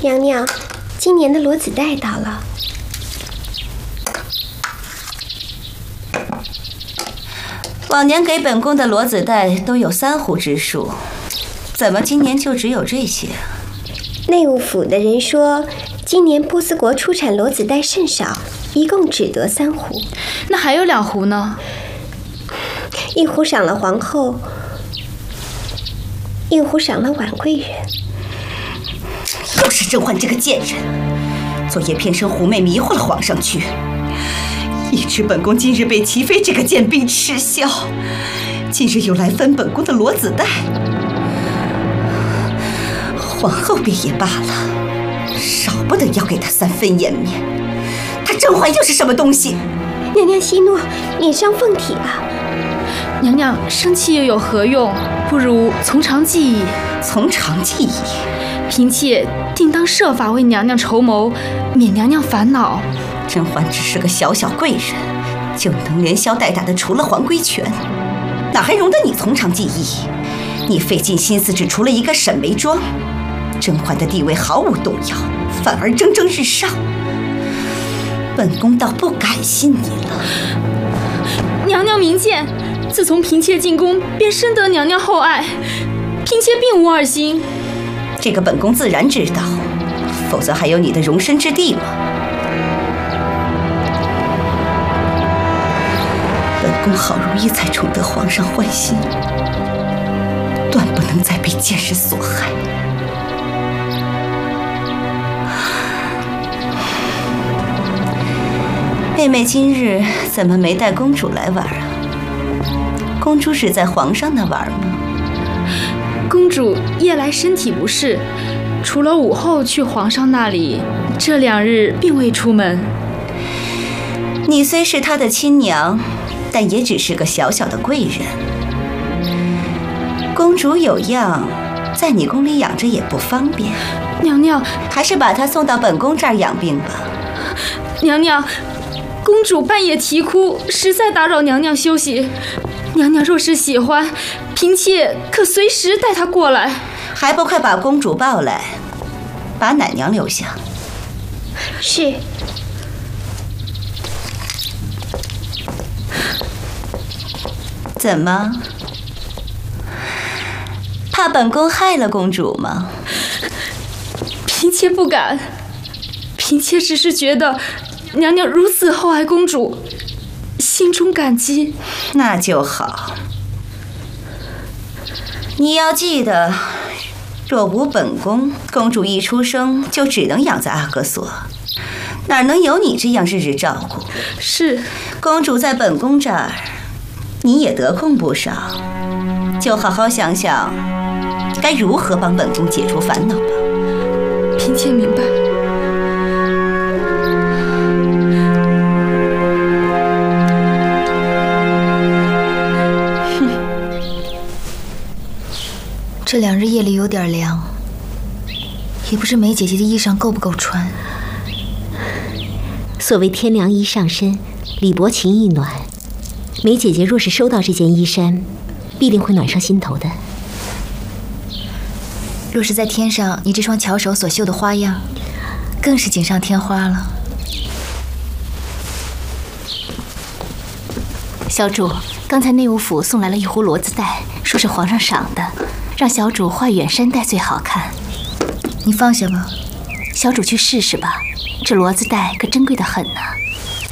娘娘，今年的罗子带到了。 往年给本宫的罗子带都有3壶之数，怎么今年就只有这些？ 内务府的人说，今年波斯国出产罗子带甚少，一共只得3壶。 那还有2壶呢？ 一壶赏了皇后，一壶赏了婉贵人。 又是甄嬛这个贱人，昨夜偏生狐媚迷惑了皇上去，以致本宫今日被齐妃这个贱婢耻笑，今日又来分本宫的罗子带。皇后便也罢了，少不得要给她3分颜面。她甄嬛又是什么东西？ 娘娘息怒，免伤凤体啊！ 娘娘生气又有何用？不如从长计议。 从长计议， 嫔妾定当设法为娘娘筹谋，免娘娘烦恼。 甄嬛只是个小小贵人，就能连消带打的除了皇规权，哪还容得你从长计议？你费尽心思只除了一个沈眉庄，甄嬛的地位毫无动摇，反而蒸蒸日上。本宫倒不敢信你了。 娘娘明鉴，自从嫔妾进宫，便深得娘娘厚爱，嫔妾并无二心。 这个本宫自然知道，否则还有你的容身之地吗？本宫好容易才宠得皇上欢心，断不能再被奸人所害。妹妹今日怎么没带公主来玩啊？公主只在皇上那玩吗？ 公主夜来身体不适，除了午后去皇上那里，这2日并未出门。 你虽是她的亲娘，但也只是个小小的贵人。公主有恙，在你宫里养着也不方便。 娘娘， 还是把她送到本宫这儿养病吧。 娘娘，公主半夜啼哭，实在打扰娘娘休息。娘娘若是喜欢，嫔妾可随时带她过来。 还不快把公主抱来，把奶娘留下。 是。 怎么？怕本宫害了公主吗？ 嫔妾不敢，嫔妾只是觉得娘娘如此厚爱公主，心中感激。 那就好。你要记得，若无本宫，公主一出生就只能养在阿哥所，哪能有你这样日日照顾？ 是。 公主在本宫这儿，你也得空不少，就好好想想该如何帮本宫解除烦恼吧。 嫔妾明白。 这2日夜里有点凉，也不知梅姐姐的衣裳够不够穿。 所谓天凉衣上身，李薄情意暖。梅姐姐若是收到这件衣衫，必定会暖上心头的。 若是再添上你这双巧手所绣的花样，更是锦上添花了。 小主，刚才内务府送来了1壶罗子带，说是皇上赏的，让小主画远山带最好看。 你放下吧， 小主去试试吧，这罗子带可珍贵的很呢。